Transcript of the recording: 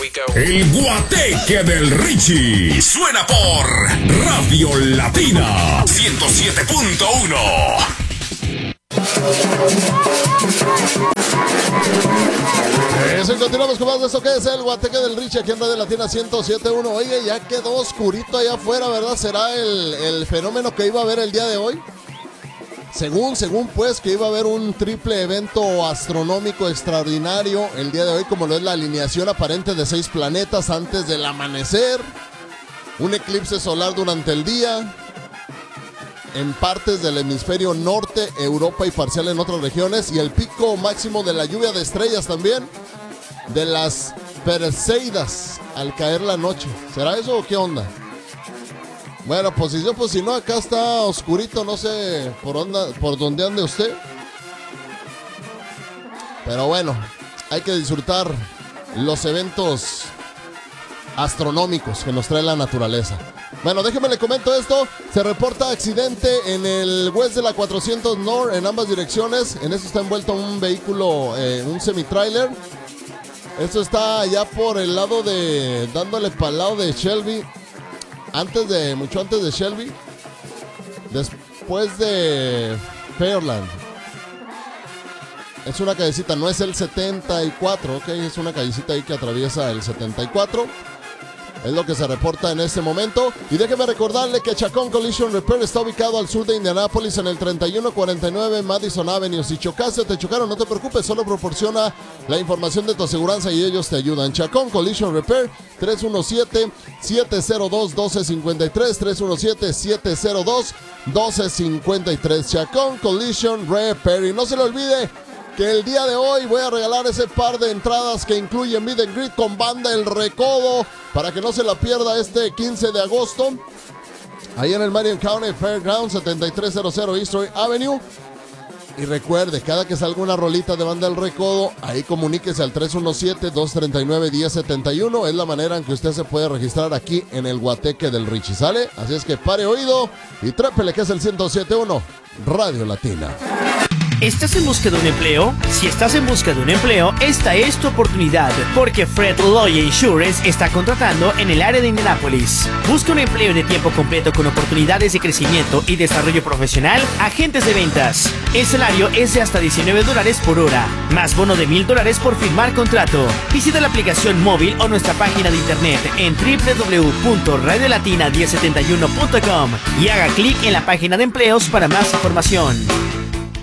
El Guateque del Richie suena por Radio Latina 107.1. Continuamos con más de esto que es el Guateque del Richie aquí en Radio Latina 107.1. Oye, ya quedó oscurito allá afuera, ¿verdad? ¿Será el fenómeno que iba a haber el día de hoy? Según pues que iba a haber un triple evento astronómico extraordinario el día de hoy, como lo es la alineación aparente de 6 planetas antes del amanecer, un eclipse solar durante el día, en partes del hemisferio norte, Europa y parcial en otras regiones, y el pico máximo de la lluvia de estrellas también, de las Perseidas al caer la noche. ¿Será eso o qué onda? Bueno, pues si no, acá está oscurito, no sé por dónde ande usted. Pero bueno, hay que disfrutar los eventos astronómicos que nos trae la naturaleza. Bueno, déjeme le comento esto. Se reporta accidente en el West de la 400 North en ambas direcciones. En eso está envuelto un vehículo, un semi-trailer. Esto está allá por el lado dándole para el lado de Shelby. Mucho antes de Shelby, después de Fairland. Es una callecita, no es el 74, ok, es una callecita ahí que atraviesa el 74. Es lo que se reporta en este momento. Y déjeme recordarle que Chacón Collision Repair está ubicado al sur de Indianápolis en el 3149 Madison Avenue. Si chocaste o te chocaron, no te preocupes, solo proporciona la información de tu aseguranza y ellos te ayudan. Chacón Collision Repair, 317-702-1253, 317-702-1253. Chacón Collision Repair. Y no se le olvide que el día de hoy voy a regalar ese par de entradas que incluyen Meet and Greet con Banda El Recodo, para que no se la pierda este 15 de agosto, ahí en el Marion County Fairgrounds, 7300 East Troy Avenue. Y recuerde, cada que salga una rolita de Banda El Recodo, ahí comuníquese al 317-239-1071. Es la manera en que usted se puede registrar aquí en el Guateque del Richie, ¿sale? Así es que pare oído y trépele, que es el 107.1 Radio Latina. ¿Estás en busca de un empleo? Si estás en busca de un empleo, esta es tu oportunidad, porque Fred Loya Insurance está contratando en el área de Indianápolis. Busca un empleo de tiempo completo con oportunidades de crecimiento y desarrollo profesional, agentes de ventas. El salario es de hasta $19 por hora, más bono de $1,000 por firmar contrato. Visita la aplicación móvil o nuestra página de internet en www.radiolatina1071.com y haga clic en la página de empleos para más información.